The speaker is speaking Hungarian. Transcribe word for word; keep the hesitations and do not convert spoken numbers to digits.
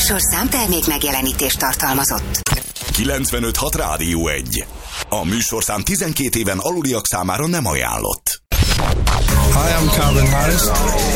műsorszám termék megjelenítést tartalmazott. kilencvenöt hat Rádió egy. A műsorszám tizenkét éven aluliak számára nem ajánlott. Hi, I'm Calvin Harris.